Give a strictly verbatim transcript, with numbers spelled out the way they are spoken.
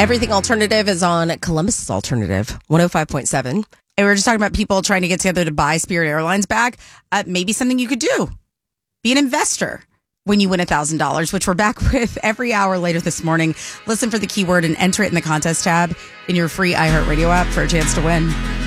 Everything Alternative is on Columbus's Alternative, one oh five point seven. And we were just talking about people trying to get together to buy Spirit Airlines back. Uh, maybe something you could do. Be an investor when you win one thousand dollars, which we're back with every hour later this morning. Listen for the keyword and enter it in the contest tab in your free iHeartRadio app for a chance to win.